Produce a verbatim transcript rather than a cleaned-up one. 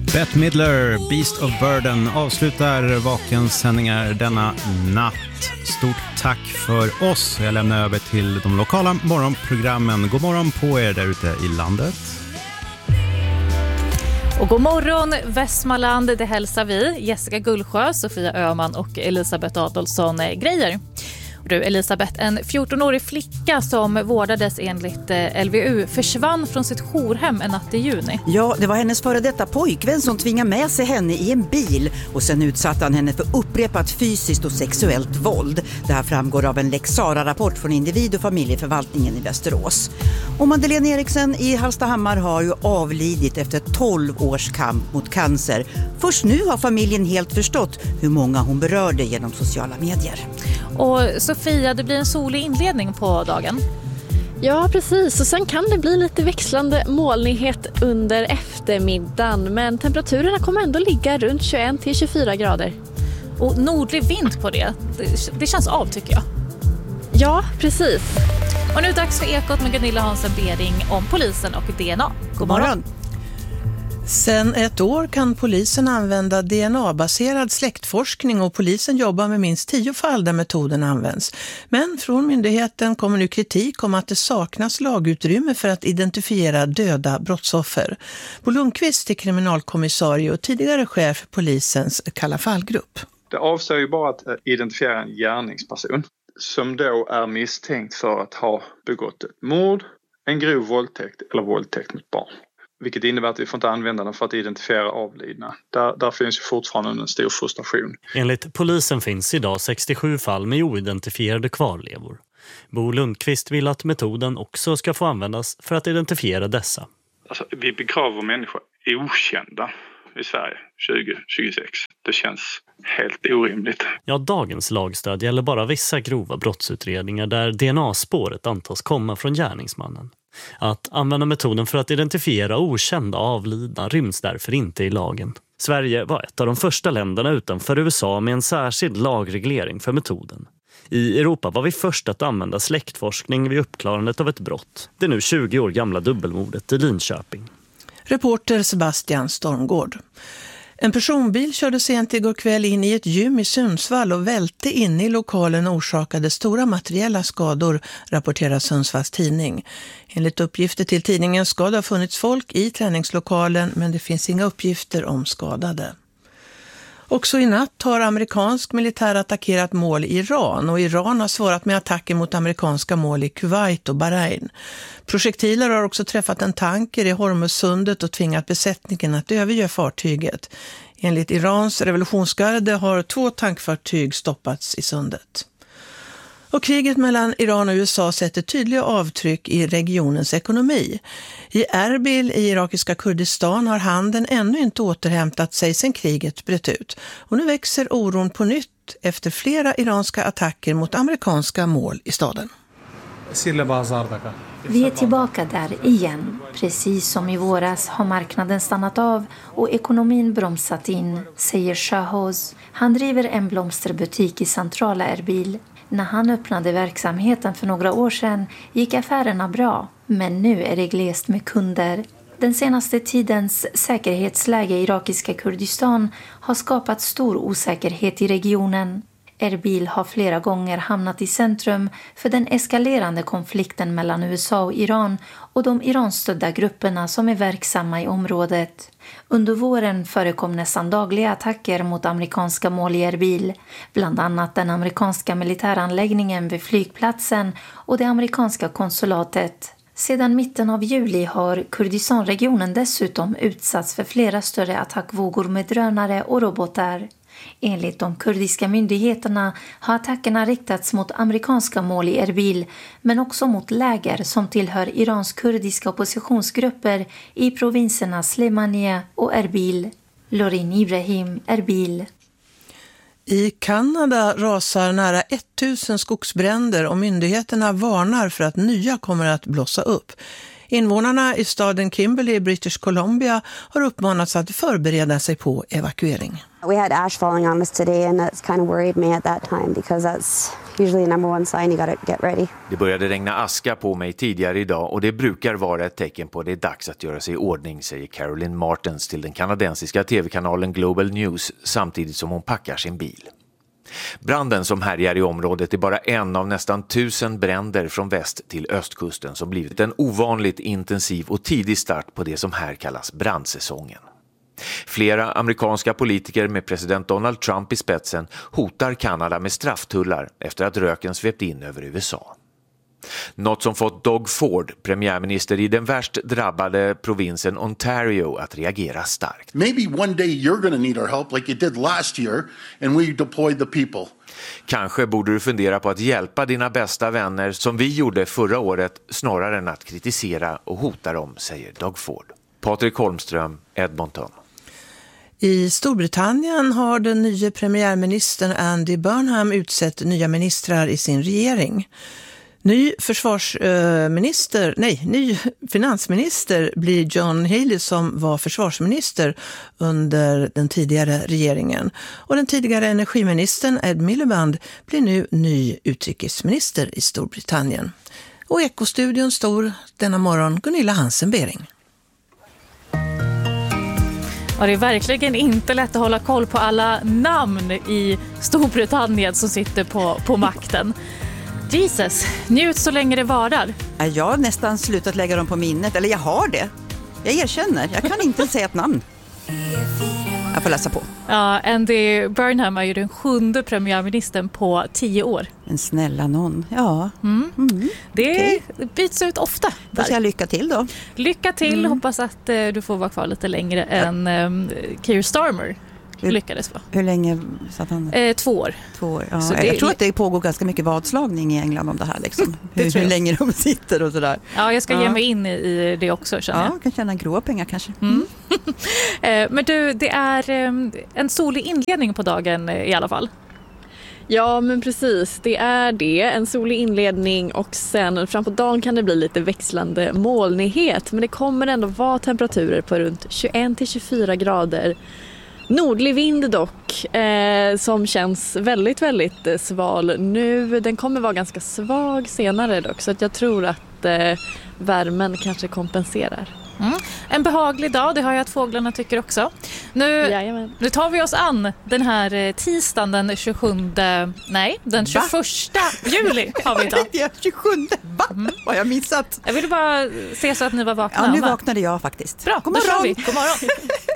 Bette Midler, Beast of Burden, avslutar Vakens sändningar denna natt. Stort tack för oss. Jag lämnar över till de lokala morgonprogrammen. God morgon på er där ute i landet. Och god morgon Västmanland, det hälsar vi. Jessica Gullsjö, Sofia Öhman och Elisabeth Adolfsson Grejer. Du, Elisabeth, en fjortonårig flicka som vårdades enligt L V U försvann från sitt jourhem en natt i juni. Ja, det var hennes före detta pojkvän som tvingade med sig henne i en bil och sen utsatte han henne för upprepat fysiskt och sexuellt våld. Det här framgår av en Lex Sara-rapport från individ- och familjeförvaltningen i Västerås. Och Madeleine Eriksen i Hallstahammar har ju avlidit efter tolv års kamp mot cancer. Först nu har familjen helt förstått hur många hon berörde genom sociala medier. Och Sofia, det blir en solig inledning på dagen. Ja, precis. Och sen kan det bli lite växlande molnighet under eftermiddagen. Men temperaturerna kommer ändå ligga runt tjugoett till tjugofyra grader. Och nordlig vind på det. Det, det känns av, tycker jag. Ja, precis. Och nu dags för Ekot med Gunilla Hansen-Bering om polisen och D N A. God morgon. God morgon. Sedan ett år kan polisen använda D N A-baserad släktforskning och polisen jobbar med minst tio fall där metoden används. Men från myndigheten kommer nu kritik om att det saknas lagutrymme för att identifiera döda brottsoffer. Bo Lundqvist är kriminalkommissarie och tidigare chef för polisens Kalla fallgrupp. Det avser ju bara att identifiera en gärningsperson som då är misstänkt för att ha begått ett mord, en grov våldtäkt eller våldtäkt mot barn. Vilket innebär att vi får inte använda den för att identifiera avlidna. Där, där finns ju fortfarande en stor frustration. Enligt polisen finns idag sextiosju fall med oidentifierade kvarlevor. Bo Lundqvist vill att metoden också ska få användas för att identifiera dessa. Alltså, vi begraver människor okända i Sverige tjugo tjugosex. Det känns helt orimligt. Ja, dagens lagstöd gäller bara vissa grova brottsutredningar där D N A-spåret antas komma från gärningsmannen. Att använda metoden för att identifiera okända avlidna ryms därför inte i lagen. Sverige var ett av de första länderna utanför U S A med en särskild lagreglering för metoden. I Europa var vi först att använda släktforskning vid uppklarandet av ett brott. Det nu tjugo år gamla dubbelmordet i Linköping. Reporter Sebastian Stormgård. En personbil körde sent igår kväll in i ett gym i Sundsvall och välte in i lokalen och orsakade stora materiella skador, rapporterar Sundsvalls tidning. Enligt uppgifter till tidningen ska det ha funnits folk i träningslokalen, men det finns inga uppgifter om skadade. Också i natt har amerikansk militär attackerat mål i Iran och Iran har svarat med attacker mot amerikanska mål i Kuwait och Bahrain. Projektiler har också träffat en tanker i Hormuzsundet och tvingat besättningen att överge fartyget. Enligt Irans revolutionsgarde har två tankfartyg stoppats i sundet. Och kriget mellan Iran och U S A sätter tydliga avtryck i regionens ekonomi. I Erbil i irakiska Kurdistan har handeln ännu inte återhämtat sig sedan kriget bröt ut. Och nu växer oron på nytt efter flera iranska attacker mot amerikanska mål i staden. Vi är tillbaka där igen. Precis som i våras har marknaden stannat av och ekonomin bromsat in, säger Shahhoz. Han driver en blomsterbutik i centrala Erbil. När han öppnade verksamheten för några år sedan gick affärerna bra, men nu är det glest med kunder. Den senaste tidens säkerhetsläge i irakiska Kurdistan har skapat stor osäkerhet i regionen. Erbil har flera gånger hamnat i centrum för den eskalerande konflikten mellan U S A och Iran och de Iran-stödda grupperna som är verksamma i området. Under våren förekom nästan dagliga attacker mot amerikanska mål i Erbil, bland annat den amerikanska militäranläggningen vid flygplatsen och det amerikanska konsulatet. Sedan mitten av juli har Kurdistan-regionen dessutom utsatts för flera större attackvågor med drönare och robotar. Enligt de kurdiska myndigheterna har attackerna riktats mot amerikanska mål i Erbil, men också mot läger som tillhör Irans kurdiska oppositionsgrupper i provinserna Slemania och Erbil. Lorin Ibrahim, Erbil. I Kanada rasar nära tusen skogsbränder och myndigheterna varnar för att nya kommer att blossa upp. Invånarna i staden Kimberley i British Columbia har uppmanats att förbereda sig på evakuering. We had ash falling on us today and that's kind of worried me at that time because that's usually the number one sign you got to get ready. Det började regna aska på mig tidigare idag och det brukar vara ett tecken på att det är dags att göra sig i ordning, säger Caroline Martens till den kanadensiska tv-kanalen Global News samtidigt som hon packar sin bil. Branden som härjar i området är bara en av nästan tusen bränder från väst till östkusten som blivit en ovanligt intensiv och tidig start på det som här kallas brandsäsongen. Flera amerikanska politiker med president Donald Trump i spetsen hotar Kanada med strafftullar efter att röken svept in över U S A. Något som fått Doug Ford, premiärminister i den värst drabbade provinsen Ontario, att reagera starkt. Maybe one day you're going to need our help like you did last year and we deployed the people. Kanske borde du fundera på att hjälpa dina bästa vänner som vi gjorde förra året snarare än att kritisera och hota dem, säger Doug Ford. Patrik Holmström, Edmonton. I Storbritannien har den nya premiärministern Andy Burnham utsett nya ministrar i sin regering. Ny försvarsminister, nej, ny finansminister blir John Healey som var försvarsminister under den tidigare regeringen. Och den tidigare energiministern Ed Miliband blir nu ny utrikesminister i Storbritannien. Och Ekostudion står denna morgon Gunilla Hansen-Bering. Ja, det är verkligen inte lätt att hålla koll på alla namn i Storbritannien som sitter på, på makten. Jesus, njut så länge det varar. Jag har nästan slutat lägga dem på minnet, eller jag har det. Jag erkänner, jag kan inte säga ett namn. Jag får läsa på. Ja, Andy Burnham är ju den sjunde premiärministern på tio år. En snälla någon, ja. Mm. Mm. Det okay. byts ut ofta. Får jag lycka till då? Lycka till, mm. hoppas att uh, du får vara kvar lite längre ja. än um, Keir Starmer. Hur, lyckades vara. Hur länge satt han? Eh, två år. Två år. Ja, Så jag det, tror att det pågår ganska mycket vadslagning i England om det här. Liksom. det hur, hur länge de sitter och sådär. Ja, jag ska ja. ge mig in i, i det också, känner jag. Ja, kan tjäna grova pengar kanske. Mm. eh, men du, det är eh, en solig inledning på dagen eh, i alla fall. Ja, men precis. Det är det. En solig inledning och sen fram på dagen kan det bli lite växlande molnighet. Men det kommer ändå vara temperaturer på runt tjugoett till tjugofyra grader. Nordlig vind dock, eh, som känns väldigt, väldigt eh, sval nu. Den kommer vara ganska svag senare dock, så att jag tror att eh, värmen kanske kompenserar. Mm. En behaglig dag, det har jag att fåglarna tycker också. Nu, nu tar vi oss an den här tisdagen den tjugosjunde, nej, den tjugoförsta juli har vi idag. Ja, tjugosjunde, va? Mm. Vad har jag missat? Jag ville bara se så att ni var vakna. Ja, nu va? vaknade jag faktiskt. Bra, God då morgon. kör vi. God morgon.